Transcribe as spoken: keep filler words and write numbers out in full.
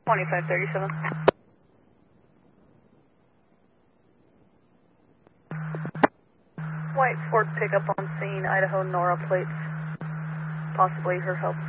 twenty-five thirty-seven. White Ford pickup on scene, Idaho Nora plates. Possibly her help.